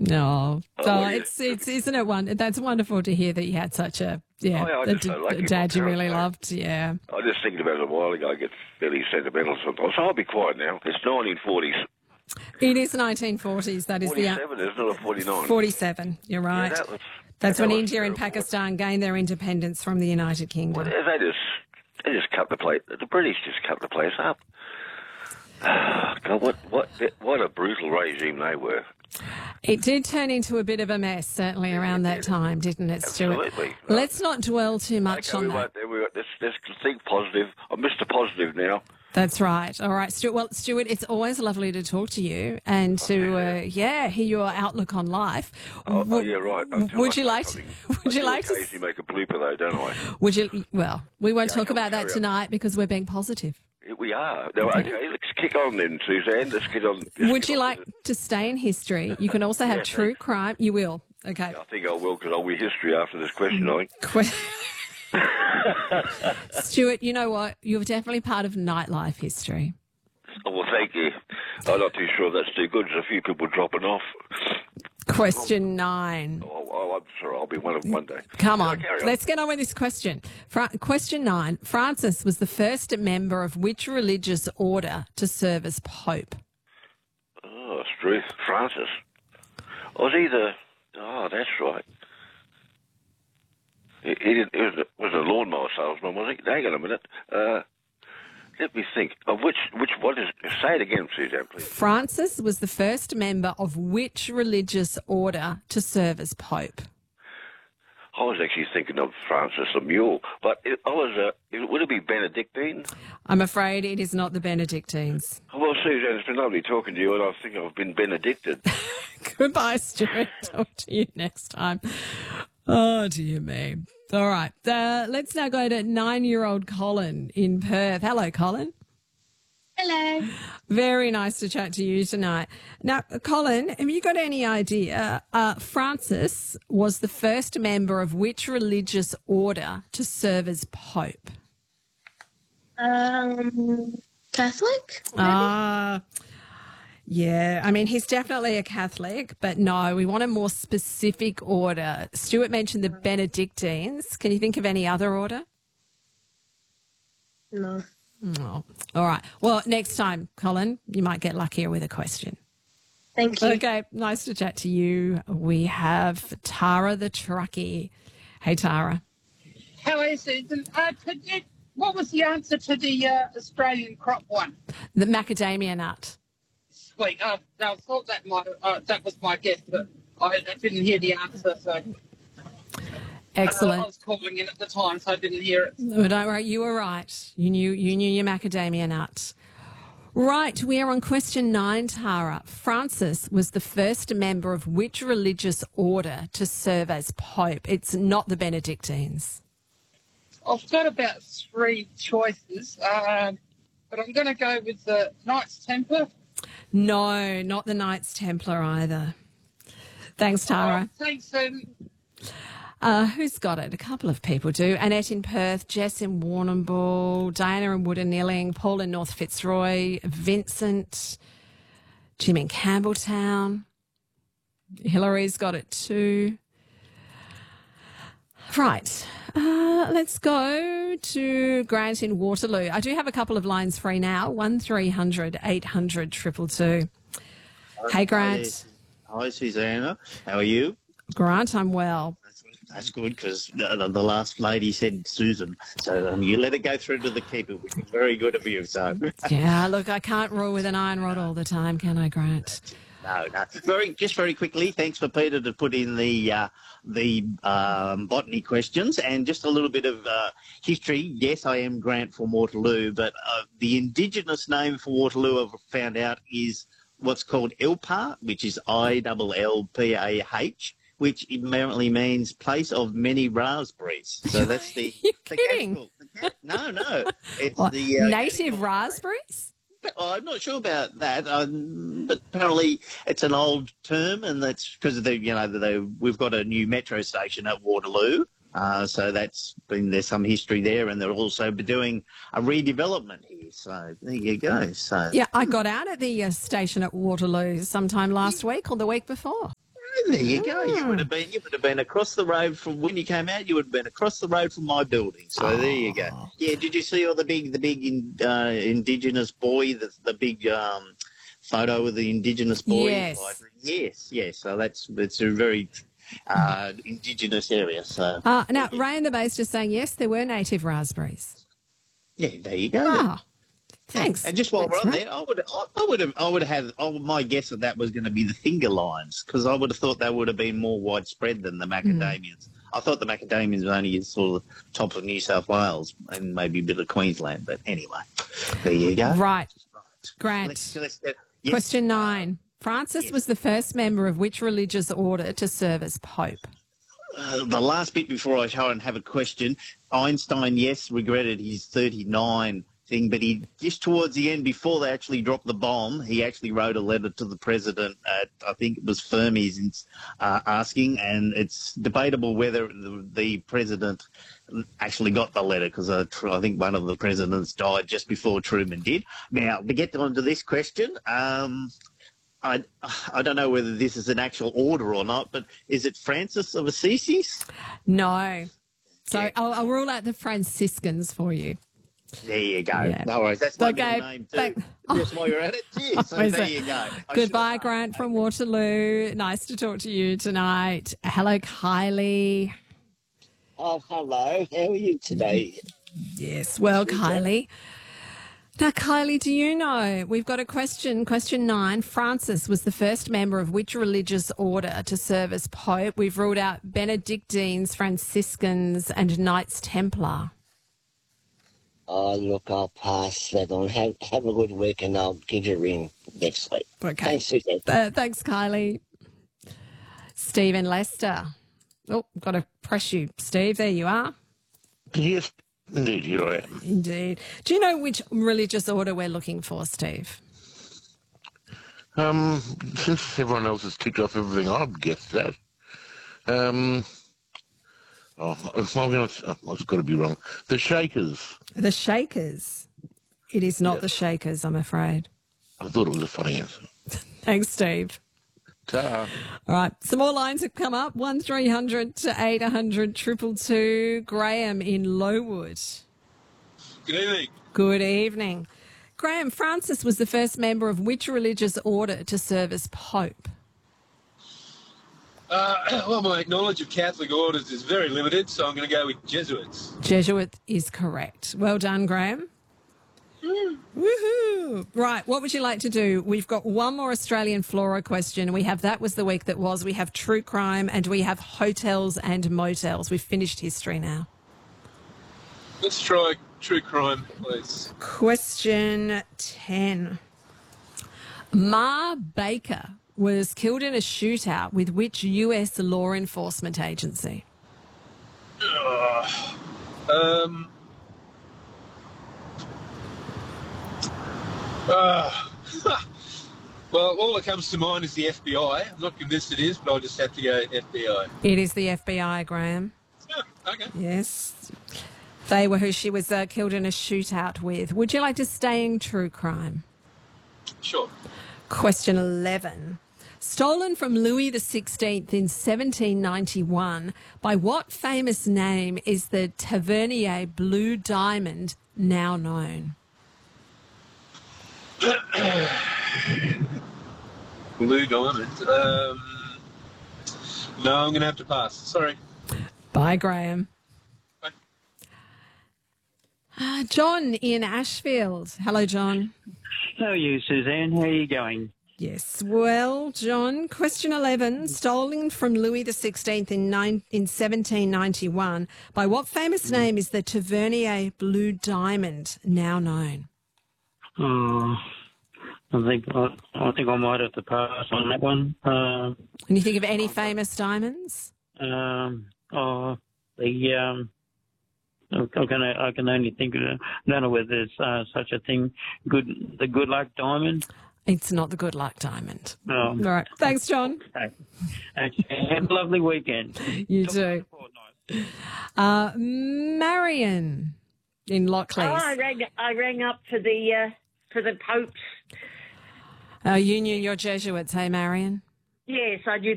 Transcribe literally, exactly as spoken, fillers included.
No, Oh, oh, yeah. it's it's isn't it one? That's wonderful to hear that you had such a yeah, Oh, yeah, I a just d- so lucky dad you my really parents, loved. Yeah, I was just thinking about it a while ago. I get fairly sentimental sometimes. So I'll be quiet now. It's nineteen forties. it is nineteen forties. That is the uh, forty-seven, isn't it, or forty-nine? forty-seven. You're right. Yeah, that was, That's that when was India and terrible. Pakistan gained their independence from the United Kingdom. Well, they just, they just cut the place. The British just cut the place up. God, what, what, what a brutal regime they were. It did turn into a bit of a mess, certainly around that time, didn't it, Stuart? Absolutely. Let's not dwell too much Okay, on we that. won't, we won't, let's, let's think positive. I'm Mister Positive now. That's right. All right, Stuart. Well, Stuart, it's always lovely to talk to you and to, uh, yeah, hear your outlook on life. Oh, W- oh yeah, right. Until Would I you say like? To, something. would you I do like to? occasionally make a blooper though, don't I? Would you? Well, we won't Yeah, talk come on, about that carry on. tonight because we're being positive. Yeah, we are. No, okay, let's kick on then, Suzanne. Let's get on. let's Would get you on like with it. to stay in history? You can also have Yeah, true crime. You will. Okay. I think I will because I'll be history after this question, I think. Que- Stuart, you know what? You're definitely part of nightlife history. Oh, well, thank you. I'm not too sure that's too good. There's a few people dropping off. Question nine. Oh, oh, I'm sure I'll be one of them one day. Come No, on, carry on. let's get on with this question. Fra- question nine. Francis was the first member of which religious order to serve as Pope? Oh, Struth, Francis. Was he the... Oh, that's right. He, he, did, he was, a, was a lawnmower salesman, was he? Hang on a minute. Uh, let me think. Of which, which, what is... Say it again, Suzanne, please. Francis was the first member of which religious order to serve as Pope? I was actually thinking of Francis the Mule, but it, I was... Uh, it, would it be Benedictine? I'm afraid it is not the Benedictines. Oh, well, Suzanne, it's been lovely talking to you, and I think I've been benedicted. Goodbye, Stuart. Talk to you next time. Oh, dear me. All right. Uh, let's now go to nine-year-old Colin in Perth. Hello, Colin. Hello. Very nice to chat to you tonight. Now, Colin, have you got any idea? Uh, Francis was the first member of which religious order to serve as Pope? Um, Catholic? Ah, yeah. I mean, he's definitely a Catholic, but no, we want a more specific order. Stuart mentioned the Benedictines. Can you think of any other order? No. Oh, all right. Well, next time, Colin, you might get luckier with a question. Thank you. Okay, nice to chat to you. We have Tara the Truckie. Hey, Tara. How is it? Uh, could you, what was the answer to the uh, Australian crop one? The macadamia nut. Sweet. Uh, I thought that might uh, that was my guess, but I, I didn't hear the answer. So uh, I Excellent. was calling in at the time, so I didn't hear it. Oh, don't worry, you were right. You knew you knew your macadamia nut. Right, we are on question nine, Tara. Francis was the first member of which religious order to serve as Pope? It's not the Benedictines. I've got about three choices, uh, but I'm going to go with the Knights Templar. No, not the Knights Templar either. Thanks, Tara. Oh, thanks, um, Uh, who's got it? A couple of people do. Annette in Perth, Jess in Warrnambool, Diana in Woodanilling, Paul in North Fitzroy, Vincent, Jim in Campbelltown. Hillary's got it too. Right. Uh, let's go to Grant in Waterloo. I do have a couple of lines free now. one three hundred eight hundred two two two. Hey, Grant. Hi, Susanna. How are you? Grant, I'm well. That's good because the, the, the last lady said Susan, so um, you let it go through to the keeper, which is very good of you. So Yeah, look, I can't rule with an iron rod all the time, can I, Grant? no, no. Very just very quickly. Thanks for Peter to put in the uh, the um, botany questions and just a little bit of uh, history. Yes, I am Grant from Waterloo, but uh, the Indigenous name for Waterloo, I've found out, is what's called Ilpah, which is I L L P A H. Which apparently means place of many raspberries. So that's the. You're the kidding. capital. The ca- no, no, it's What, the uh, native raspberries? Oh, I'm not sure about that, um, but apparently it's an old term, and that's because of the you know the, the, we've got a new metro station at Waterloo, uh, so that's been there's some history there, and they're also doing a redevelopment here. So there you go. So Yeah, I got out at the uh, station at Waterloo sometime last week or the week before. there you go. You would have been you would have been across the road from when you came out. You would have been across the road from my building. So there you go. Yeah. Did you see all the big the big in, uh, Indigenous boy? The the big um, photo of the Indigenous boy. Yes. Like, yes. Yes. So that's it's a very uh, Indigenous area. So Uh, now, Ray in the base just saying, yes, there were native raspberries. yeah, there you go. Ah, thanks. And just while Thanks, we're on Ray. there, I would, I, I would have, I would have had. Oh, my guess of that was going to be the finger limes because I would have thought they would have been more widespread than the macadamias. I thought the macadamias were only in sort of top of New South Wales and maybe a bit of Queensland. But anyway, there you go. Right. Grant. Let's, let's get, yes. Question nine. Francis Yes. was the first member of which religious order to serve as Pope? Uh, the last bit before I try and have a question, Einstein, yes, regretted his thirty-nine thing, but he just towards the end, before they actually dropped the bomb, he actually wrote a letter to the president at, I think it was Fermi's, uh, asking, and it's debatable whether the, the president actually got the letter because uh, I think one of the presidents died just before Truman did. Now, to get on to this question, um, I, I don't know whether this is an actual order or not, but is it Francis of Assisi? No. So Yeah. I'll, I'll rule out the Franciscans for you. There you go. Yeah. No worries. That's my Okay, middle name too. thank- Just while you're at it. Cheers. So Is there it? you go. I Goodbye, should have Grant known. from Waterloo. Nice to talk to you tonight. Hello, Kylie. Oh, hello. How are you today? Yes, well, Kylie. Now, Kylie, do you know, we've got a question, question nine. Francis was the first member of which religious order to serve as Pope? We've ruled out Benedictines, Franciscans and Knights Templar. Oh, look, I'll pass that on. Have, have a good week and I'll give you a ring next week. Okay. Thanks, Susan. Uh, thanks, Kylie. Stephen Lester. Oh, got to press you. Steve, there you are. Yes, indeed, here I am. Indeed. Do you know which religious order we're looking for, Steve? Um, since everyone else has ticked off everything, I'd guess that. Um, oh, I'm going to, I've got to be wrong. The Shakers. The Shakers. It is not the Shakers, I'm afraid. I thought it was a funny answer. Thanks, Steve. Ta. All right, some more lines have come up. One three hundred to eight hundred triple two. Graham in Lowood. Good evening. Good evening. Graham, Francis was the first member of which religious order to serve as Pope? Uh, well, my knowledge of Catholic orders is very limited, so I'm going to go with Jesuits. Jesuit is correct. Well done, Graham. Woohoo! Right, what would you like to do? We've got one more Australian flora question. We have That Was the Week That Was. We have True Crime and we have Hotels and Motels. We've finished history now. Let's try true crime, please. Question ten. Ma Baker was killed in a shootout with which U S law enforcement agency? Uh, um. Uh, well, all that comes to mind is the F B I. I'm not convinced it is, but I'll just have to go F B I. It is the F B I, Graham. Oh, okay. Yes. They were who she was uh, killed in a shootout with. Would you like to stay in true crime? Sure. Question eleven. Stolen from Louis the sixteenth in seventeen ninety-one, by what famous name is the Tavernier Blue Diamond now known? Blue diamond. Um, no, I'm going to have to pass. Sorry. Bye, Graham. Bye. Uh, John in Ashfield. Hello, John. How are you, Suzanne? How are you going? Yes. Well, John, question eleven. Stolen from Louis the sixteenth in, nine, in seventeen ninety-one, by what famous name is the Tavernier Blue Diamond now known? Oh, I think I, I think I might have to pass on that one. Uh, Can you think of any famous diamonds? um, oh, the um, I can I can only think of. I don't know whether there's uh, such a thing. Good, the Good Luck Diamond. It's not the Good Luck Diamond. Oh, All right. Thanks, John. okay. Okay. Have a lovely weekend. You too. Uh, Marion in Oh, I Lockleys. rang, I rang up for the uh, for the Popes. Uh, you knew your Jesuits, hey, Marion? Yes, I knew